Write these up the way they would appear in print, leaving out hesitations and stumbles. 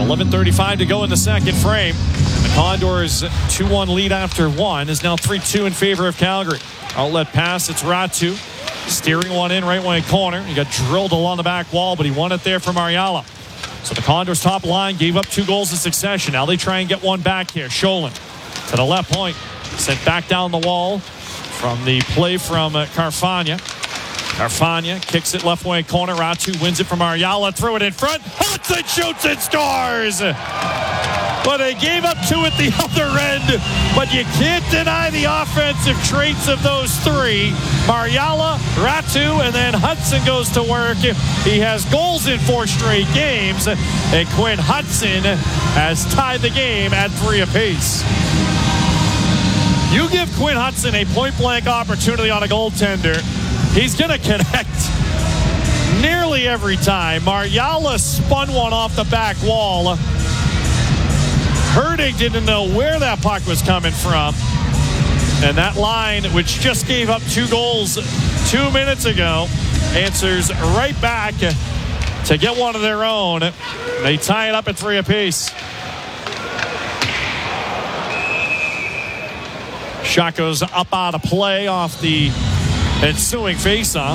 11:35 to go in the second frame. The Condors' 2-1 lead after one is now 3-2 in favor of Calgary. Outlet pass, it's Ratu. Steering one in right wing corner. He got drilled along the back wall, but he won it there from Mariala. So the Condors' top line gave up 2 goals in succession. Now they try and get one back here. Sholin to the left point. Sent back down the wall from the play from Carfagna. Carfagna kicks it left wing corner. Ratu wins it from Mariala. Throw it in front. Hudson shoots and scores. But they gave up 2 at the other end. But you can't deny the offensive traits of those 3. Mariala, Ratu, and then Hudson goes to work. He has goals in 4 straight games. And Quinn Hudson has tied the game at 3 apiece. You give Quinn Hudson a point-blank opportunity on a goaltender, he's going to connect nearly every time. Mariala spun one off the back wall. Hurtig didn't know where that puck was coming from. And that line, which just gave up 2 goals 2 minutes ago, answers right back to get one of their own. They tie it up at 3 apiece. Shot goes up out of play off the ensuing faceoff.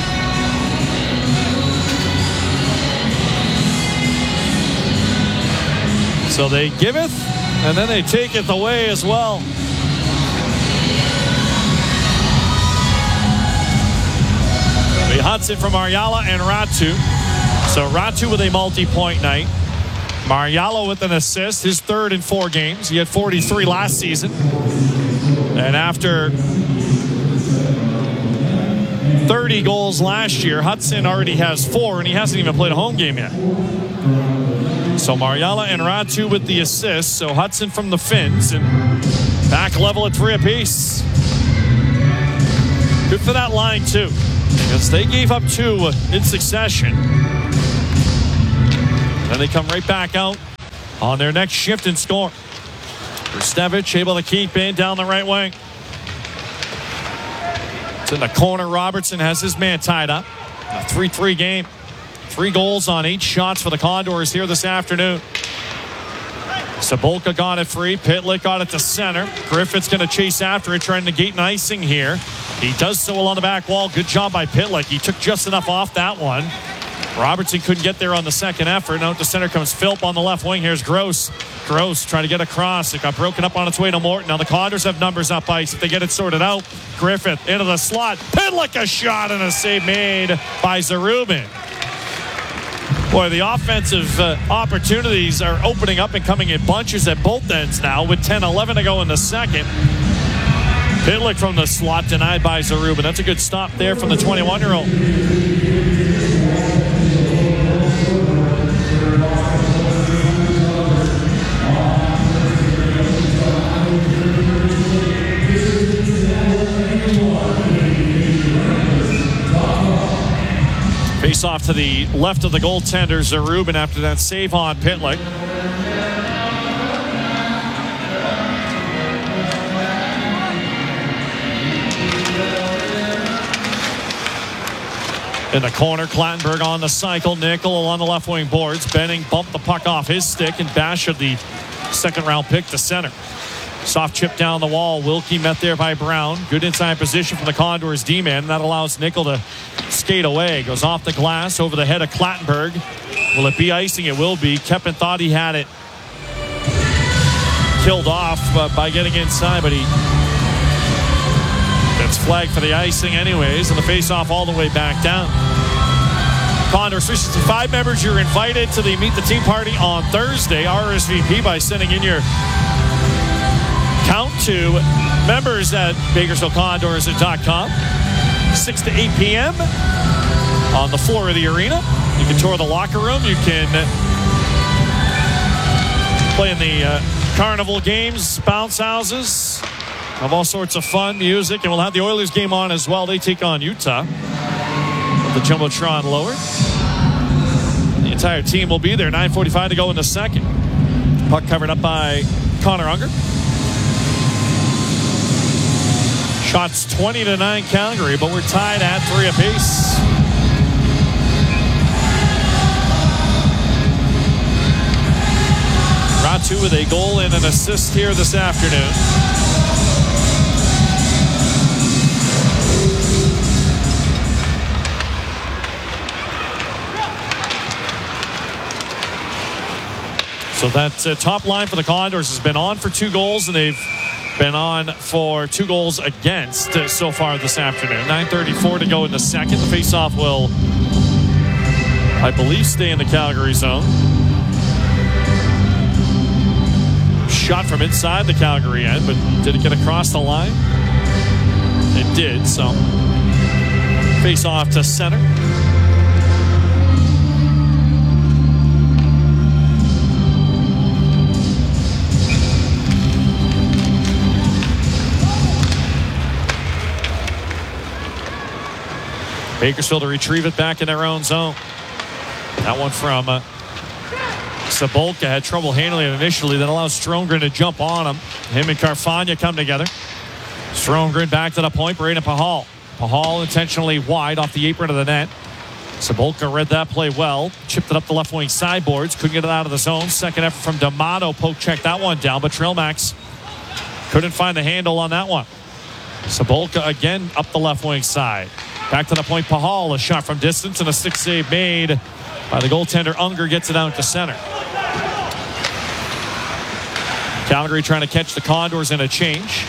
So they give it, and then they take it away as well. Hudson from Mariala and Ratu. So Ratu with a multi-point night. Mariala with an assist, his 3rd in 4 games. He had 43 last season. And after 30 goals last year, Hudson already has 4, and he hasn't even played a home game yet. So Mariala and Ratu with the assists. So Hudson from the Finns, and back level at 3 apiece. Good for that line, too, because they gave up 2 in succession. Then they come right back out on their next shift and score. Rustevich able to keep in down the right wing. It's in the corner. Robertson has his man tied up. A 3-3 game. 3 goals on 8 shots for the Condors here this afternoon. Sabolka got it free. Pitlick got it to center. Griffith's going to chase after it, trying to gate an icing here. He does so along the back wall. Good job by Pitlick. He took just enough off that one. Robertson couldn't get there on the second effort. Now to center comes Philp on the left wing. Here's Gross. Gross trying to get across. It got broken up on its way to Morton. Now the Condors have numbers up ice if they get it sorted out. Griffith into the slot. Pitlick a shot and a save made by Zarubin. Boy, the offensive opportunities are opening up and coming in bunches at both ends now with 10-11 to go in the second. Pitlick from the slot denied by Zarubin. That's a good stop there from the 21-year-old. Face off to the left of the goaltender, Zarubin, after that save on Pitlick. In the corner, Clattenburg on the cycle. Nickel along the left wing boards. Benning bumped the puck off his stick, and Basha, the 2nd round pick, to center. Soft chip down the wall. Wilkie met there by Brown. Good inside position from the Condors D-man. That allows Nickel to skate away. Goes off the glass over the head of Clattenburg. Will it be icing? It will be. Kepin thought he had it killed off by getting inside, but he gets flagged for the icing anyways, and the face-off all the way back down. Condors 365 members, you're invited to the Meet the Team party on Thursday. RSVP by sending in your count to members at BakersfieldCondors.com. 6 to 8 p.m. on the floor of the arena. You can tour the locker room. You can play in the carnival games, bounce houses, have all sorts of fun, music, and we'll have the Oilers game on as well. They take on Utah. The Jumbotron lowered. The entire team will be there. 9:45 to go in the second. Puck covered up by Connor Unger. Shots 20-9 Calgary, but we're tied at 3 apiece. Ratu with a goal and an assist here this afternoon. So that top line for the Condors has been on for 2 goals, and they've been on for 2 goals against so far this afternoon. 9:34 to go in the second. The faceoff will, I believe, stay in the Calgary zone. Shot from inside the Calgary end, but did it get across the line? It did, so faceoff to center. Bakersfield to retrieve it back in their own zone. That one from Sabolka had trouble handling it initially. That allows Stromgren to jump on him. Him and Carfagna come together. Stromgren back to the point. Braden Pahal. Pahal intentionally wide off the apron of the net. Sabolka read that play well. Chipped it up the left wing sideboards. Couldn't get it out of the zone. Second effort from D'Amato. Poke checked that one down, but Trailmax couldn't find the handle on that one. Sabolka again up the left wing side. Back to the point, Pahal, a shot from distance and a stick save made by the goaltender. Unger gets it out to center. Calgary trying to catch the Condors in a change.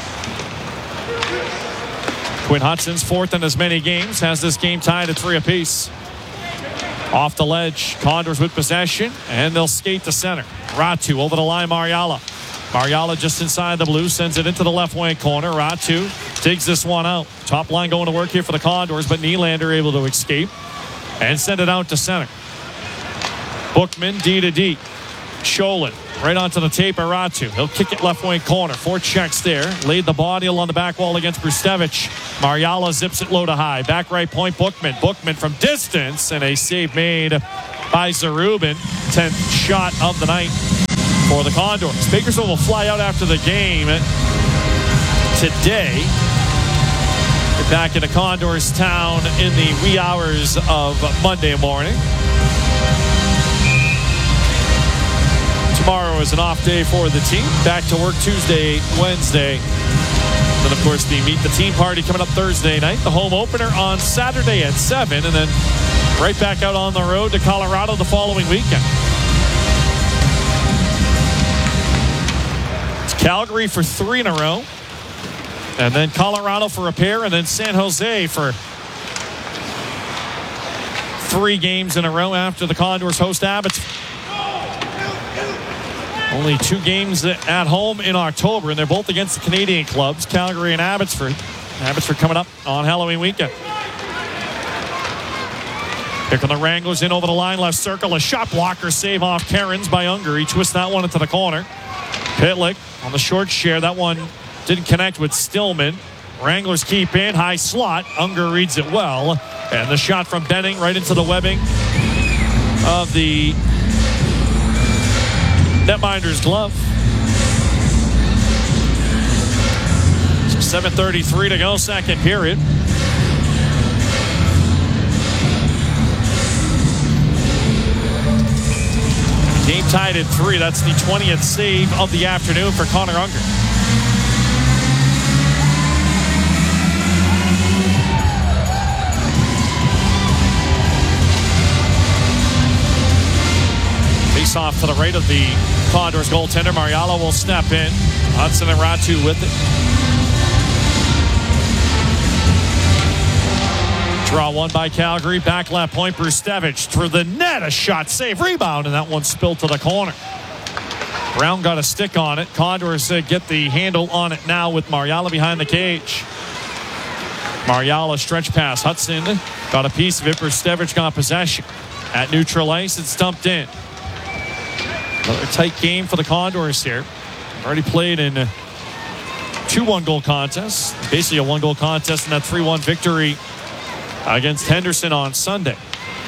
Quinn Hudson's 4th in as many games, has this game tied at 3 apiece. Off the ledge, Condors with possession, and they'll skate to center. Ratu over the line, Mariala. Mariala just inside the blue, sends it into the left wing corner. Ratu digs this one out. Top line going to work here for the Condors, but Nylander able to escape and send it out to center. Bookman D to D. Sholin right onto the tape of Ratu. He'll kick it left wing corner. 4 checks there. Laid the body along the back wall against Brustevich. Mariala zips it low to high. Back right point, Bookman. Bookman from distance, and a save made by Zarubin. 10th shot of the night for the Condors. Bakersfield will fly out after the game today. Get back into Condors town in the wee hours of Monday morning. Tomorrow is an off day for the team. Back to work Tuesday, Wednesday. Then, of course, the Meet the Team party coming up Thursday night. The home opener on Saturday at 7. And then right back out on the road to Colorado the following weekend. Calgary for 3 in a row, and then Colorado for a pair, and then San Jose for 3 games in a row after the Condors host Abbotsford. Only 2 games at home in October, and they're both against the Canadian clubs, Calgary and Abbotsford. Abbotsford coming up on Halloween weekend. Pick on the Wranglers in over the line, left circle, a shot blocker save off Cairns by Unger. He twists that one into the corner. Pitlick on the short share. That one didn't connect with Stillman. Wranglers keep in. High slot. Unger reads it well. And the shot from Benning right into the webbing of the netminder's glove. So 7:33 to go, second period. Game tied at 3. That's the 20th save of the afternoon for Connor Unger. Face off to the right of the Condors goaltender. Mariala will step in. Hudson and Ratu with it. Draw one by Calgary. Back left point, Brustevich through the net. A shot, save, rebound, and that one spilled to the corner. Brown got a stick on it. Condors get the handle on it now with Mariala behind the cage. Mariala stretch pass. Hudson got a piece of it. Brustevich got possession. At neutral ice, it's dumped in. Another tight game for the Condors here. Already played in 2 1-goal contests. Basically a 1-goal contest in that 3-1 victory against Henderson on Sunday.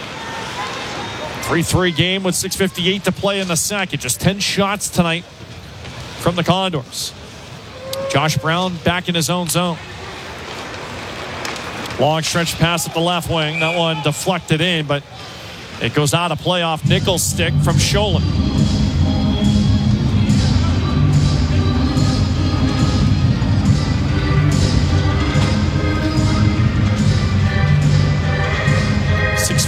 3-3 game with 6:58 to play in the second. Just 10 shots tonight from the Condors. Josh Brown back in his own zone. Long stretch pass at the left wing. That one deflected in, but it goes out of play off Nichols' stick from Sholin.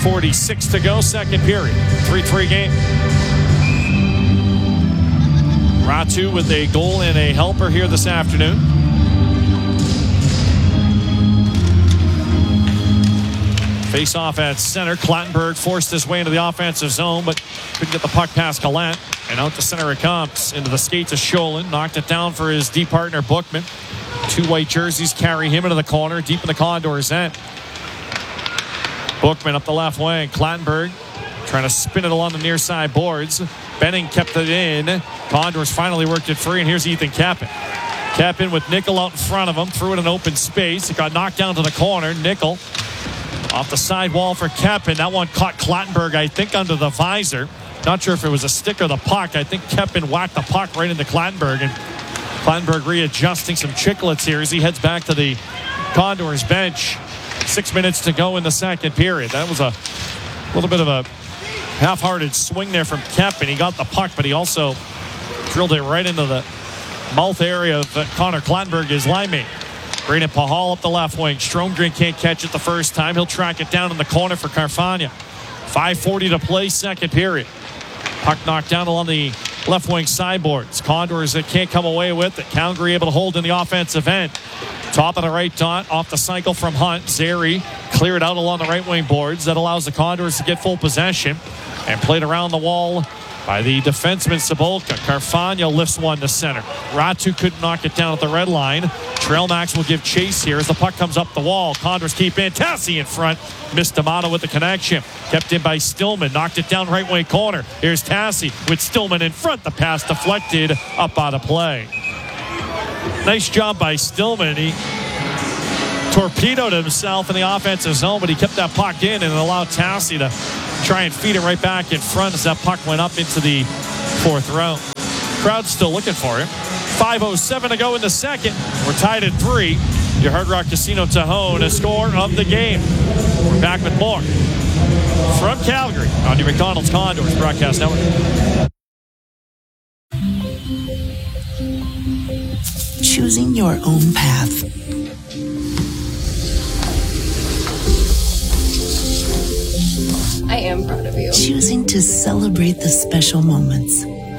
3:46 to go, second period. 3-3 game. Ratu with a goal and a helper here this afternoon. Face off at center. Clattenburg forced his way into the offensive zone, but couldn't get the puck past Gallant. And out to center it comes. Into the skates of Scholin. Knocked it down for his D partner, Bookman. Two white jerseys carry him into the corner, deep in the Condors' end. Bookman up the left wing. Clattenburg trying to spin it along the near side boards. Benning kept it in. Condors finally worked it free, and here's Ethan Kappen. Kappen with Nickel out in front of him. Threw it in open space. It got knocked down to the corner. Nickel off the side wall for Kappen. That one caught Clattenburg, I think, under the visor. Not sure if it was a stick or the puck. I think Kappen whacked the puck right into Clattenburg, and Clattenburg readjusting some chicklets here as he heads back to the Condors bench. 6 minutes to go in the second period. That was a little bit of a half-hearted swing there from Kappen. He got the puck, but he also drilled it right into the mouth area of Connor Clattenburg, his line mate. Brayden Pahal up the left wing. Stromgren can't catch it the first time. He'll track it down in the corner for Carfagna. 5:40 to play, second period. Puck knocked down along the left wing sideboards. Condors that can't come away with it. Calgary able to hold in the offensive end. Top of the right dot, off the cycle from Hunt. Zary cleared out along the right wing boards. That allows the Condors to get full possession. And played around the wall by the defenseman Sabolka. Carfagna lifts one to center. Ratu couldn't knock it down at the red line. Trailmax will give chase here as the puck comes up the wall. Condors keep in. Tassi in front. Missed D'Amato with the connection. Kept in by Stillman. Knocked it down right wing corner. Here's Tassi with Stillman in front. The pass deflected up out of play. Nice job by Stillman. He torpedoed himself in the offensive zone, but he kept that puck in and allowed Tassi to try and feed it right back in front as that puck went up into the fourth row. Crowd's still looking for it. 5:07 to go in the second. We're tied at 3. Your Hard Rock Casino Tahoe, a score of the game. We're back with more from Calgary on the McDonald's Condors Broadcast Network. Choosing your own path. I am proud of you. Choosing to celebrate the special moments.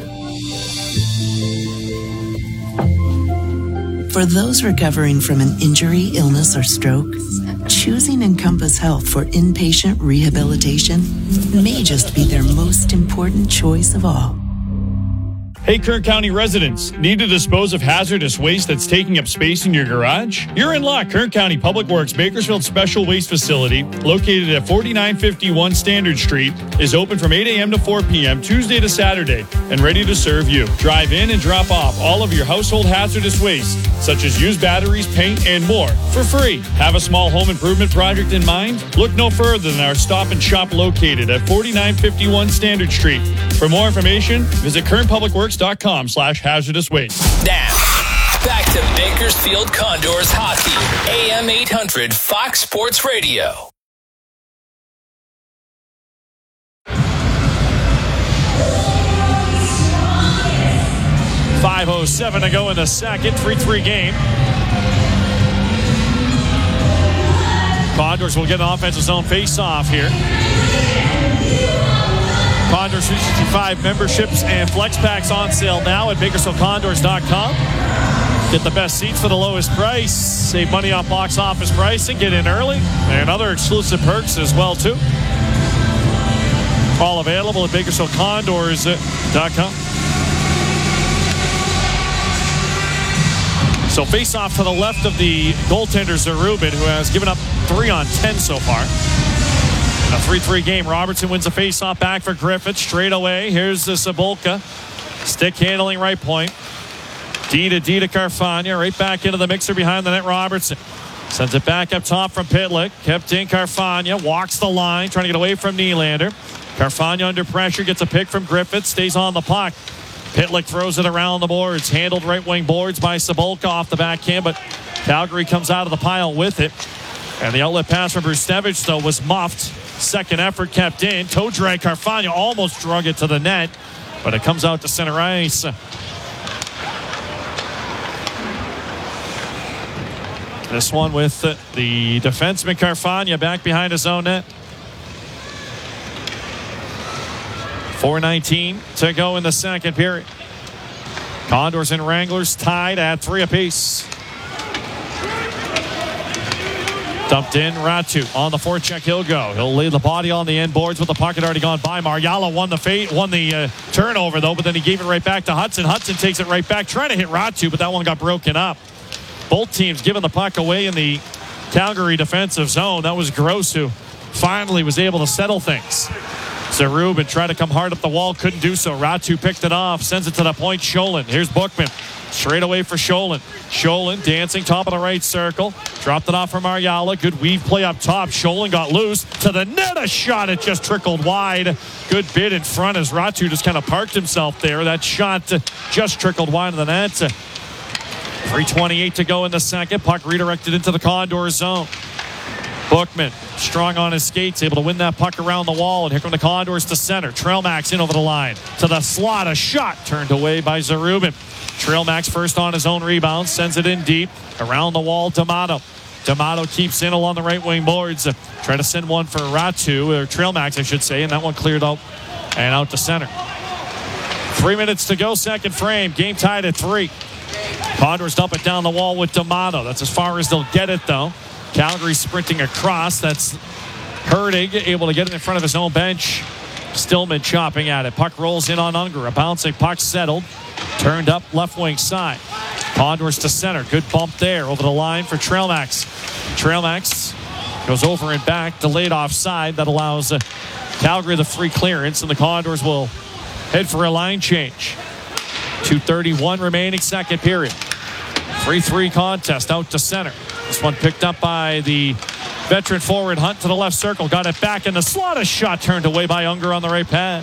For those recovering from an injury, illness, or stroke, choosing Encompass Health for inpatient rehabilitation may just be their most important choice of all. Hey, Kern County residents, need to dispose of hazardous waste that's taking up space in your garage? You're in luck. Kern County Public Works Bakersfield Special Waste Facility, located at 4951 Standard Street, is open from 8 a.m. to 4 p.m. Tuesday to Saturday and ready to serve you. Drive in and drop off all of your household hazardous waste, such as used batteries, paint, and more, for free. Have a small home improvement project in mind? Look no further than our Stop and Shop located at 4951 Standard Street. For more information, visit kernpublicworks.com/hazardous waste. Now, back to Bakersfield Condors hockey. AM 800 Fox Sports Radio. .507 to go in the second. 3-3 game. Condors will get an offensive zone face-off here. Condors 365 memberships and flex packs on sale now at BakersfieldCondors.com. Get the best seats for the lowest price. Save money on box office pricing. Get in early. And other exclusive perks as well, too. All available at BakersfieldCondors.com. So face off to the left of the goaltender, Zarubin, who has given up 3 on 10 so far. A 3-3 game. Robertson wins a face-off back for Griffith. Straight away. Here's the Sabolka. Stick handling right point. D to Carfagna. Right back into the mixer behind the net. Robertson sends it back up top from Pitlick. Kept in Carfagna. Walks the line. Trying to get away from Nylander. Carfagna under pressure. Gets a pick from Griffith. Stays on the puck. Pitlick throws it around the boards. Handled right wing boards by Sabolka off the backhand. But Calgary comes out of the pile with it. And the outlet pass from Brustevich, though, was muffed. Second effort kept in. Toe drag. Carfagna almost drug it to the net, but it comes out to center ice. This one with the defenseman Carfagna back behind his own net. 4:19 to go in the second period. Condors and Wranglers tied at 3 apiece. Dumped in, Ratu on the forecheck. He'll go. He'll lay the body on the end boards with the puck had already gone by. Marjala won the turnover though, but then he gave it right back to Hudson. Hudson takes it right back, trying to hit Ratu, but that one got broken up. Both teams giving the puck away in the Calgary defensive zone. That was Gross who finally was able to settle things. Zarubin tried to come hard up the wall, couldn't do so. Ratu picked it off, sends it to the point. Sholin. Here's Bookman. Straight away for Sholin. Sholin dancing top of the right circle. Dropped it off for Marjala. Good weave play up top. Sholin got loose to the net. A shot. It just trickled wide. Good bid in front as Ratu just kind of parked himself there. That shot just trickled wide of the net. 3:28 to go in the second. Puck redirected into the Condor zone. Bookman strong on his skates, able to win that puck around the wall, and here come the Condors to center. Trailmax in over the line to the slot. A shot turned away by Zarubin. Trailmax first on his own rebound, sends it in deep around the wall. D'Amato keeps in along the right wing boards. Try to send one for Ratu, or Trailmax I should say, and that one cleared out and out to center. 3 minutes to go, second frame. Game tied at 3. Condors dump it down the wall with D'Amato. That's as far as they'll get it though. Calgary sprinting across. That's Herdig able to get it in front of his own bench. Stillman chopping at it. Puck rolls in on Unger. A bouncing puck settled. Turned up left wing side. Condors to center. Good bump there over the line for Trailmax. Trailmax goes over and back. Delayed offside. That allows Calgary the free clearance, and the Condors will head for a line change. 2:31 remaining second period. 3-3 contest out to center. This one picked up by the veteran forward. Hunt to the left circle. Got it back in the slot. A shot turned away by Unger on the right pad.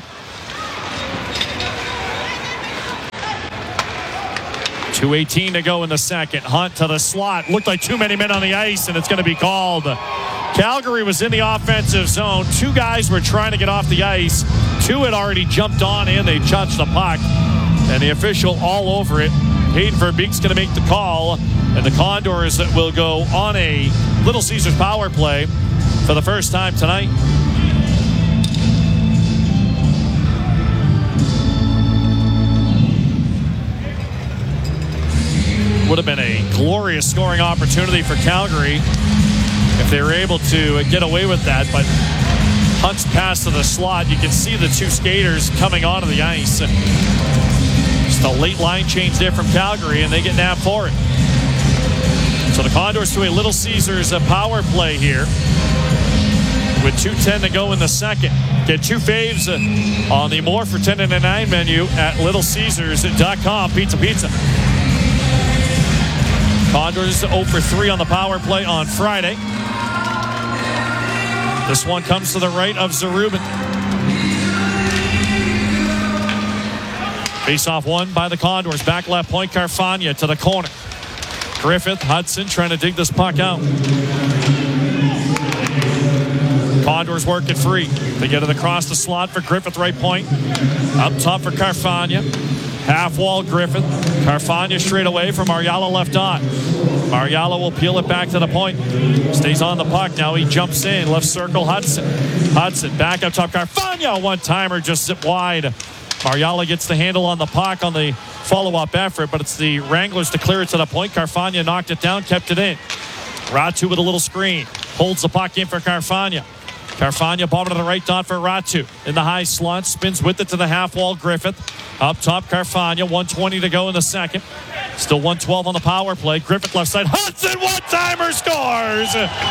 2:18 to go in the second. Hunt to the slot. Looked like too many men on the ice, and it's going to be called. Calgary was in the offensive zone. 2 guys were trying to get off the ice. 2 had already jumped on in. They touched the puck, and the official all over it. Hayden Verbeek's going to make the call, and the Condors will go on a Little Caesars power play for the first time tonight. Would have been a glorious scoring opportunity for Calgary if they were able to get away with that, but Hunt's pass to the slot, you can see the 2 skaters coming onto the ice. Just a late line change there from Calgary, and they get nabbed for it. So the Condors to a Little Caesars power play here with 2:10 to go in the second. Get 2 faves on the more for 10 and a 9 menu at littlecaesars.com. Pizza. Condors 0 for 3 on the power play on Friday. This one comes to the right of Zarubin. Face-off won by the Condors. Back left point, Carfagna to the corner. Griffith, Hudson trying to dig this puck out. Condors work it free. They get it across the slot for Griffith, right point. Up top for Carfagna. Half wall Griffith. Carfagna straight away from Marjala left on. Marjala will peel it back to the point. Stays on the puck. Now he jumps in. Left circle Hudson. Hudson back up top. Carfagna, one-timer just zipped wide. Marjala gets the handle on the puck on the follow-up effort, but it's the Wranglers to clear it to the point. Carfagna knocked it down, kept it in. Ratu with a little screen. Holds the puck in for Carfagna. Carfagna bottom to the right dot for Ratu. In the high slot, spins with it to the half wall. Griffith. Up top, Carfagna. 1:20 to go in the second. Still 1:12 on the power play. Griffith left side. Hudson, one-timer, scores!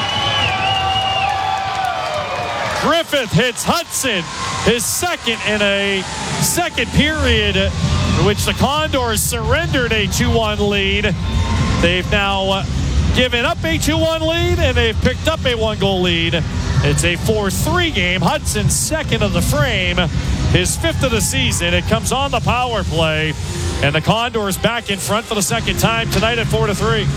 Griffith hits Hudson, his second in a second period in which the Condors surrendered a 2-1 lead. They've now given up a 2-1 lead, and they've picked up a 1-goal lead. It's a 4-3 game. Hudson's second of the frame, his 5th of the season. It comes on the power play, and the Condors back in front for the second time tonight at 4-3.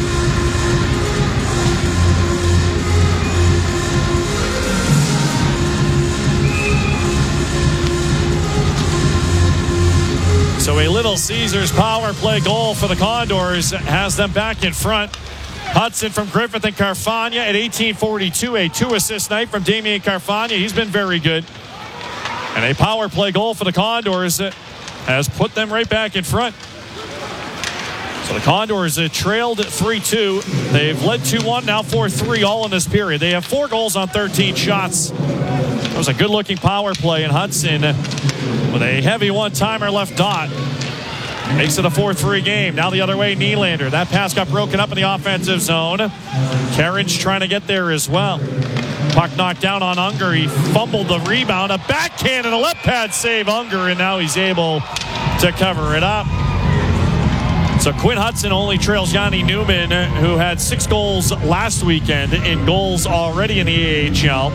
So a Little Caesars power play goal for the Condors has them back in front. Hudson from Griffith and Carfagna at 18:42. A 2-assist night from Damien Carfagna. He's been very good. And a power play goal for the Condors has put them right back in front. So the Condors trailed 3-2. They've led 2-1, now 4-3 all in this period. They have 4 goals on 13 shots. That was a good-looking power play, and Hudson with a heavy one-timer left dot. Makes it a 4-3 game. Now the other way, Nylander. That pass got broken up in the offensive zone. Carriage trying to get there as well. Puck knocked down on Unger. He fumbled the rebound. A backhand and a left pad save, Unger, and now he's able to cover it up. So Quinn Hudson only trails Yanni Newman, who had 6 goals last weekend in goals already in the AHL.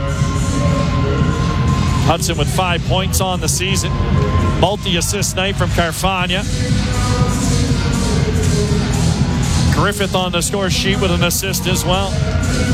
Hudson with 5 points on the season. Multi-assist night from Carfagna. Griffith on the score sheet with an assist as well.